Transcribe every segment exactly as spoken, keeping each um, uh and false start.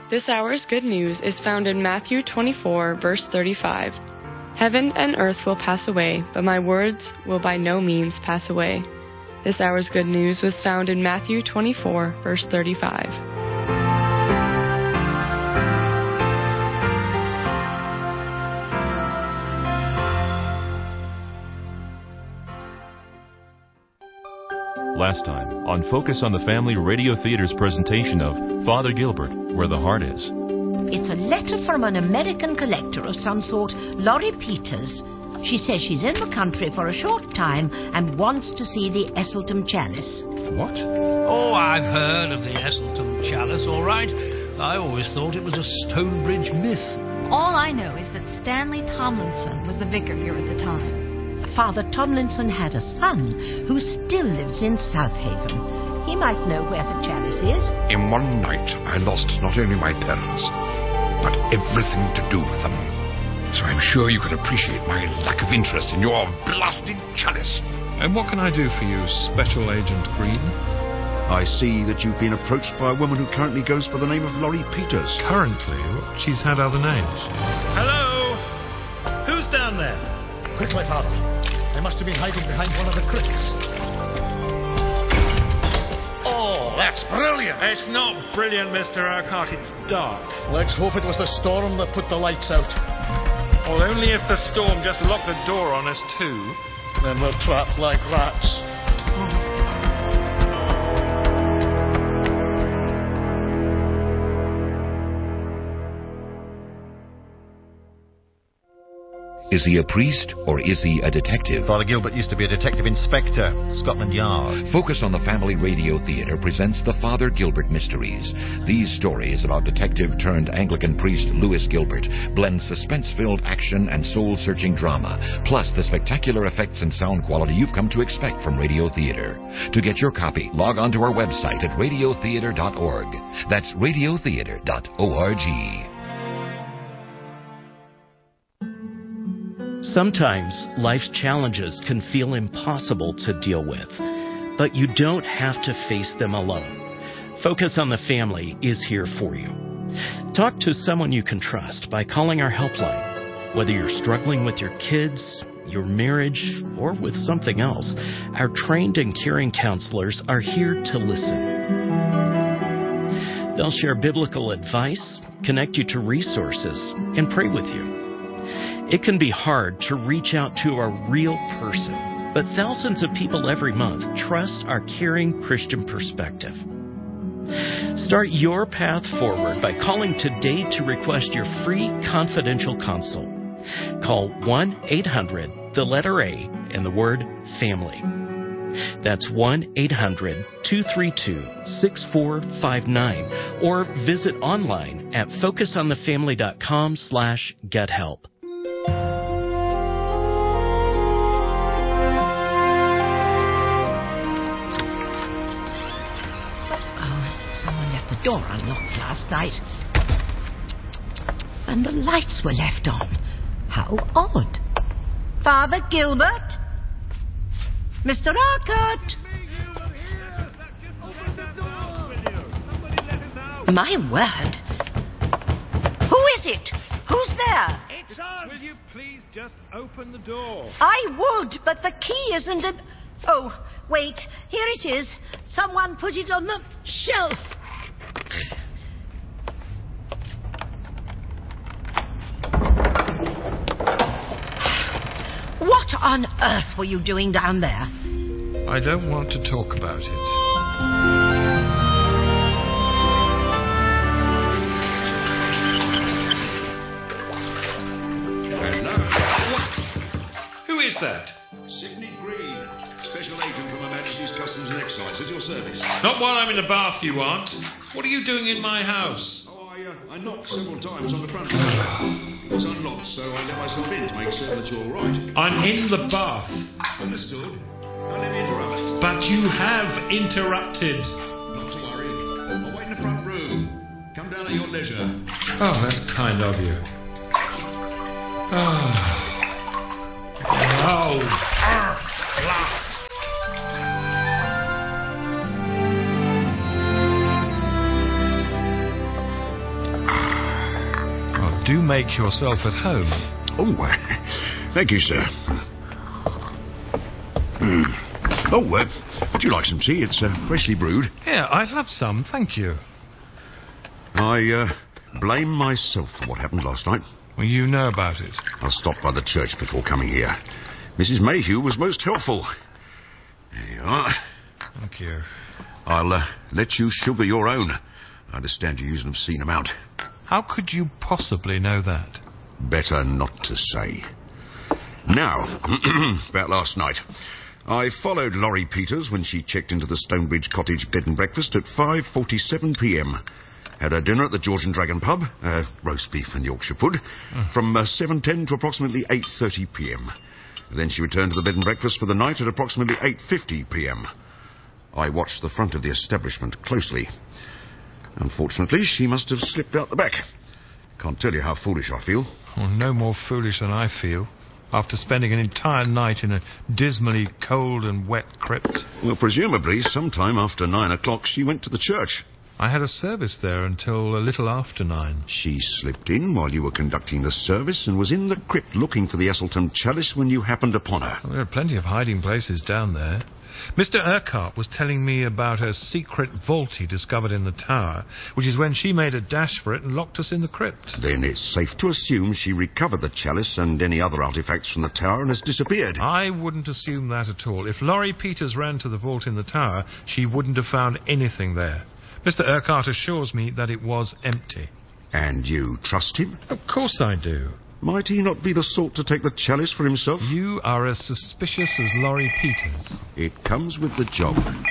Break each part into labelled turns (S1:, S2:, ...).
S1: This hour's good news is found in Matthew twenty-four, verse thirty-five. Heaven and earth will pass away, but my words will by no means pass away. This hour's good news was found in Matthew twenty-four, verse thirty-five.
S2: Last time on Focus on the Family Radio Theater's presentation of Father Gilbert, Where the Heart Is.
S3: It's a letter from an American collector of some sort, Laurie Peters. She says she's in the country for a short time and wants to see the Esselton Chalice.
S4: What? Oh, I've heard of the Esselton Chalice, all right. I always thought it was a Stonebridge myth.
S5: All I know is that Stanley Tomlinson was the vicar here at the time.
S3: Father Tomlinson had a son who still lives in Southaven. He might know where the chalice is.
S6: In one night, I lost not only my parents, but everything to do with them. So I'm sure you can appreciate my lack of interest in your blasted chalice.
S7: And what can I do for you, Special Agent Green?
S8: I see that you've been approached by a woman who currently goes by the name of Laurie Peters.
S7: Currently? She's had other names. Hello? Who's down there?
S9: Quickly, Father. They must have been hiding behind one of the crypts.
S7: Oh, that's brilliant. It's not brilliant, Mister Urquhart. It's dark.
S9: Let's hope it was the storm that put the lights out.
S7: Well, only if the storm just locked the door on us, too.
S9: Then we're trapped like rats.
S6: Is he a priest or is he a detective?
S10: Father Gilbert used to be a detective inspector, Scotland Yard.
S6: Focus on the Family Radio Theatre presents the Father Gilbert Mysteries. These stories about detective-turned-Anglican priest Louis Gilbert blend suspense-filled action and soul-searching drama, plus the spectacular effects and sound quality you've come to expect from radio theatre. To get your copy, log on to our website at radio theatre dot org. That's radio theatre dot org.
S11: Sometimes life's challenges can feel impossible to deal with, but you don't have to face them alone. Focus on the Family is here for you. Talk to someone you can trust by calling our helpline. Whether you're struggling with your kids, your marriage, or with something else, our trained and caring counselors are here to listen. They'll share biblical advice, connect you to resources, and pray with you. It can be hard to reach out to a real person, but thousands of people every month trust our caring Christian perspective. Start your path forward by calling today to request your free confidential consult. Call one eight hundred, the letter A, and the word family. That's one eight hundred, two three two, six four five nine, or visit online at focus on the family dot com slash get help.
S3: Door unlocked last night, and the lights were left on. How odd. Father Gilbert? Mister Urquhart? My word. Who is it? Who's there?
S7: It's us. Will you please just open the door?
S3: I would, but the key isn't in... Oh, wait. Here it is. Someone put it on the shelf. What on earth were you doing down there?
S7: I don't want to talk about it. Who is that?
S8: Sidney Green, Special Agent from Her Majesty's Customs and Excise. At your service.
S7: Not while I'm in the bath, you aren't. What are you doing in my house?
S8: Oh, I, uh, I knocked several times on the front door. It was unlocked, so I let myself in to make sure that you're all right.
S7: I'm in the bath.
S8: Understood. Now let me interrupt.
S7: But you have interrupted.
S8: Not to worry. I'll wait in the front room. Come down at your leisure.
S7: Oh, that's kind of you. Oh. Oh. do make yourself at home.
S8: Oh, uh, thank you, sir. Mm. Oh, uh, would you like some tea? It's uh, freshly brewed.
S7: Yeah, I'd love some, thank you.
S8: I uh, blame myself for what happened last night.
S7: Well, you know about it.
S8: I stopped by the church before coming here. Missus Mayhew was most helpful. There you are.
S7: Thank you.
S8: I'll uh, let you sugar your own. I understand you use an obscene amount.
S7: How could you possibly know that?
S8: Better not to say. Now, about last night. I followed Laurie Peters when she checked into the Stonebridge Cottage bed and breakfast at five forty-seven p m Had her dinner at the George and Dragon pub, uh, roast beef and Yorkshire pud, mm. from uh, seven ten to approximately eight thirty p m Then she returned to the bed and breakfast for the night at approximately eight fifty p m I watched the front of the establishment closely. Unfortunately, she must have slipped out the back. Can't tell you how foolish I feel.
S7: Oh, no more foolish than I feel, after spending an entire night in a dismally cold and wet crypt.
S8: Well, presumably, sometime after nine o'clock, she went to the church.
S7: I had a service there until a little after nine.
S8: She slipped in while you were conducting the service and was in the crypt looking for the Esselton chalice when you happened upon her.
S7: Well, there are plenty of hiding places down there. Mister Urquhart was telling me about a secret vault he discovered in the tower, which is when she made a dash for it and locked us in the crypt.
S8: Then it's safe to assume she recovered the chalice and any other artifacts from the tower and has disappeared.
S7: I wouldn't assume that at all. If Laurie Peters ran to the vault in the tower, she wouldn't have found anything there. Mister Urquhart assures me that it was empty.
S8: And you trust him?
S7: Of course I do.
S8: Might he not be the sort to take the chalice for himself?
S7: You are as suspicious as Laurie Peters.
S8: It comes with the job.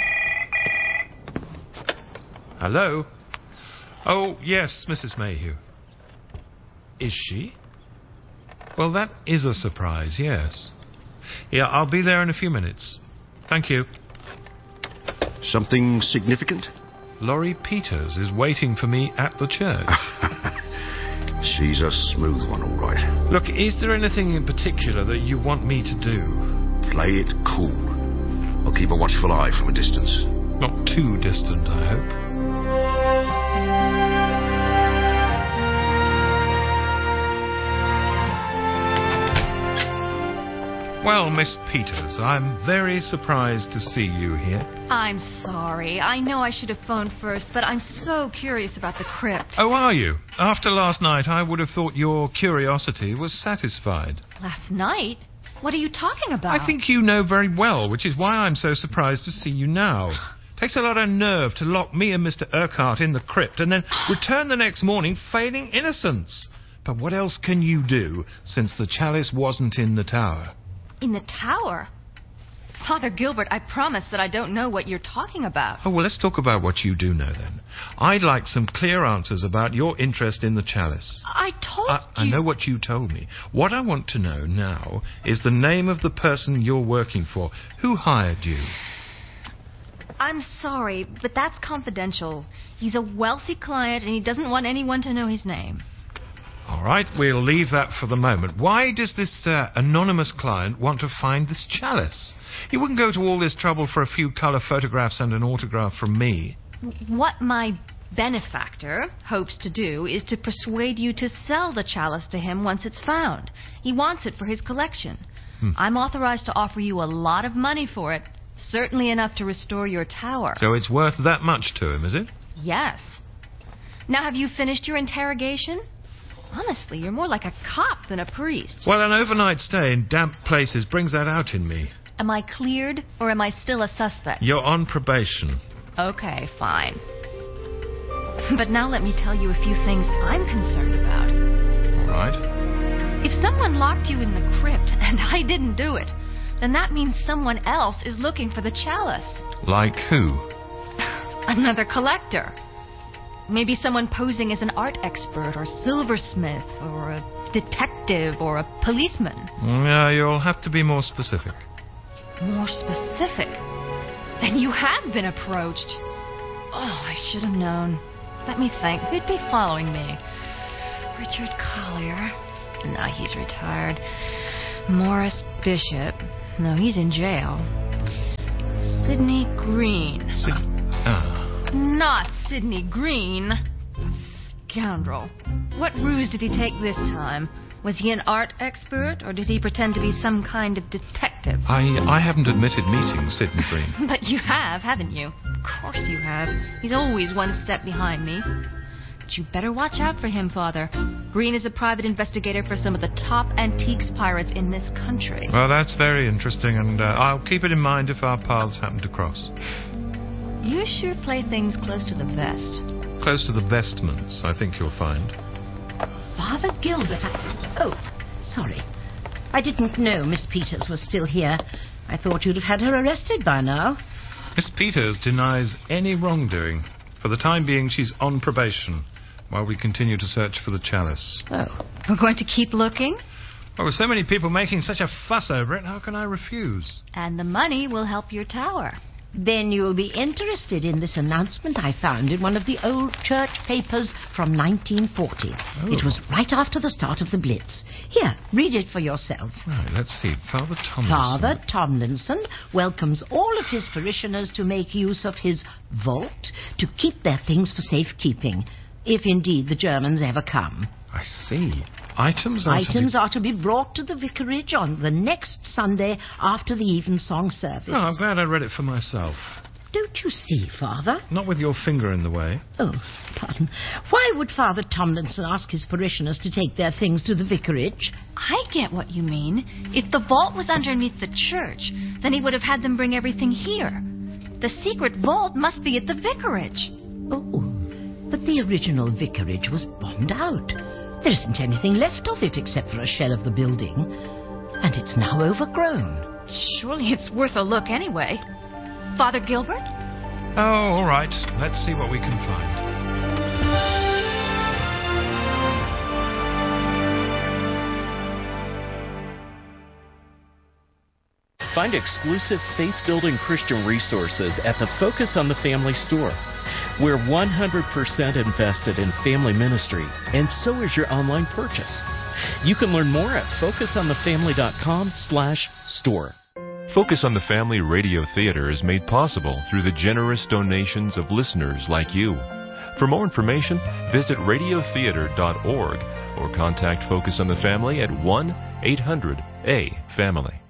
S7: Hello? Oh, yes, Missus Mayhew. Is she? Well, that is a surprise, yes. Yeah, I'll be there in a few minutes. Thank you.
S8: Something significant?
S7: Laurie Peters is waiting for me at the church.
S8: She's a smooth one, all right.
S7: Look, is there anything in particular that you want me to do?
S8: Play it cool. I'll keep a watchful eye from a distance.
S7: Not too distant, I hope. Well, Miss Peters, I'm very surprised to see you here.
S5: I'm sorry. I know I should have phoned first, but I'm so curious about the crypt.
S7: Oh, are you? After last night, I would have thought your curiosity was satisfied.
S5: Last night? What are you talking about?
S7: I think you know very well, which is why I'm so surprised to see you now. Takes a lot of nerve to lock me and Mister Urquhart in the crypt and then return the next morning feigning innocence. But what else can you do, since the chalice wasn't in the tower?
S5: In the tower? Father Gilbert, I promise that I don't know what you're talking about.
S7: Oh, well, let's talk about what you do know, then. I'd like some clear answers about your interest in the chalice.
S5: I told
S7: I,
S5: you...
S7: I know what you told me. What I want to know now is the name of the person you're working for. Who hired you?
S5: I'm sorry, but that's confidential. He's a wealthy client, and he doesn't want anyone to know his name.
S7: All right, we'll leave that for the moment. Why does this uh, anonymous client want to find this chalice? He wouldn't go to all this trouble for a few colour photographs and an autograph from me.
S5: What my benefactor hopes to do is to persuade you to sell the chalice to him once it's found. He wants it for his collection. Hmm. I'm authorized to offer you a lot of money for it, certainly enough to restore your tower.
S7: So it's worth that much to him, is it?
S5: Yes. Now, have you finished your interrogation? Honestly, you're more like a cop than a priest.
S7: Well, an overnight stay in damp places brings that out in me.
S5: Am I cleared, or am I still a suspect?
S7: You're on probation.
S5: Okay, fine. But now let me tell you a few things I'm concerned about.
S7: All right.
S5: If someone locked you in the crypt, and I didn't do it, then that means someone else is looking for the chalice.
S7: Like who?
S5: Another collector. Maybe someone posing as an art expert or silversmith or a detective or a policeman.
S7: Yeah, you'll have to be more specific.
S5: More specific? Then you have been approached. Oh, I should have known. Let me think. Who'd be following me? Richard Collier. No, he's retired. Morris Bishop. No, he's in jail. Sidney Green.
S7: Sid- uh.
S5: Not Sidney Green. scoundrel. What ruse did he take this time? Was he an art expert, or did he pretend to be some kind of detective?
S7: I I haven't admitted meeting Sidney Green.
S5: But you have, haven't you? Of course you have. He's always one step behind me. But you better watch out for him, Father. Green is a private investigator for some of the top antiques pirates in this country.
S7: Well, that's very interesting, and uh, I'll keep it in mind if our paths happen to cross.
S5: You sure play things close to the vest.
S7: Close to the vestments, I think you'll find.
S3: Father Gilbert, I... Oh, sorry. I didn't know Miss Peters was still here. I thought you'd have had her arrested by now.
S7: Miss Peters denies any wrongdoing. For the time being, she's on probation, while we continue to search for the chalice.
S3: Oh.
S5: We're going to keep looking?
S7: Well, with so many people making such a fuss over it, how can I refuse?
S5: And the money will help your tower.
S3: Then you'll be interested in this announcement I found in one of the old church papers from nineteen forty. Oh. It was right after the start of the Blitz. Here, read it for yourself.
S7: Right, let's see. Father Tomlinson.
S3: Father Tomlinson welcomes all of his parishioners to make use of his vault to keep their things for safekeeping, if indeed the Germans ever come.
S7: I see. Items are
S3: Items
S7: to be...
S3: are to be brought to the vicarage on the next Sunday after the evensong service.
S7: Oh, I'm glad I read it for myself.
S3: Don't you see, Father?
S7: Not with your finger in the way.
S3: Oh, pardon. Why would Father Tomlinson ask his parishioners to take their things to the vicarage?
S5: I get what you mean. If the vault was underneath the church, then he would have had them bring everything here. The secret vault must be at the vicarage.
S3: Oh, but the original vicarage was bombed out. There isn't anything left of it except for a shell of the building. And it's now overgrown.
S5: Surely it's worth a look anyway. Father Gilbert?
S7: Oh, all right. Let's see what we can find.
S11: Find exclusive faith-building Christian resources at the Focus on the Family store. We're one hundred percent invested in family ministry, and so is your online purchase. You can learn more at focus on the family dot com slash store.
S2: Focus on the Family Radio Theater is made possible through the generous donations of listeners like you. For more information, visit radio theater dot org or contact Focus on the Family at one eight hundred A family.